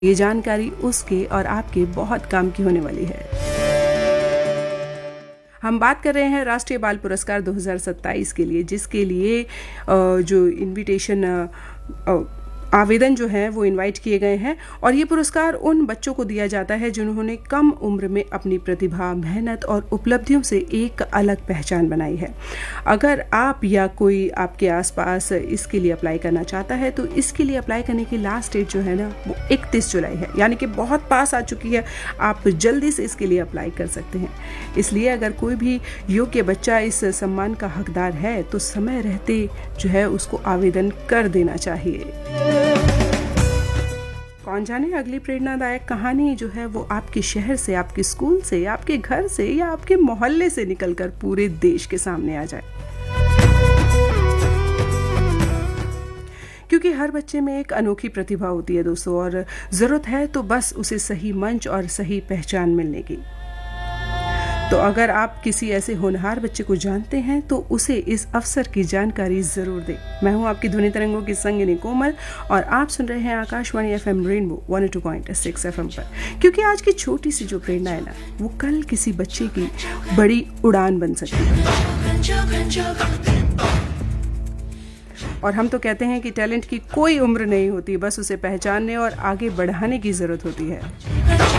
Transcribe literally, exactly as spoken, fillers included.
ये जानकारी उसके और आपके बहुत काम की होने वाली है। हम बात कर रहे हैं राष्ट्रीय बाल पुरस्कार दो हज़ार सत्ताईस के लिए, जिसके लिए जो इनविटेशन आवेदन जो है वो इनवाइट किए गए हैं। और ये पुरस्कार उन बच्चों को दिया जाता है जिन्होंने कम उम्र में अपनी प्रतिभा, मेहनत और उपलब्धियों से एक अलग पहचान बनाई है। अगर आप या कोई आपके आसपास इसके लिए अप्लाई करना चाहता है तो इसके लिए अप्लाई करने की लास्ट डेट जो है ना वो इकतीस जुलाई है, यानी कि बहुत पास आ चुकी है। आप जल्दी से इसके लिए अप्लाई कर सकते हैं। इसलिए अगर कोई भी योग्य बच्चा इस सम्मान का हकदार है तो समय रहते जो है उसको आवेदन कर देना चाहिए। कौन जाने अगली प्रेरणादायक कहानी जो है वो आपके शहर से, आपके स्कूल से, आपके घर से या आपके मोहल्ले से निकलकर पूरे देश के सामने आ जाए। क्योंकि हर बच्चे में एक अनोखी प्रतिभा होती है दोस्तों, और जरूरत है तो बस उसे सही मंच और सही पहचान मिलने की। तो अगर आप किसी ऐसे होनहार बच्चे को जानते हैं तो उसे इस अवसर की जानकारी जरूर दें। मैं हूं आपकी ध्वनि तरंगों की संगिनी कोमल और आप सुन रहे हैं आकाशवाणी एफएम रेनबो एक सौ दो पॉइंट छह एफएम पर। क्योंकि आज की छोटी सी जो प्रेरणा है ना वो कल किसी बच्चे की बड़ी उड़ान बन सकती है। और हम तो कहते हैं कि टैलेंट की कोई उम्र नहीं होती, बस उसे पहचानने और आगे बढ़ाने की जरूरत होती है।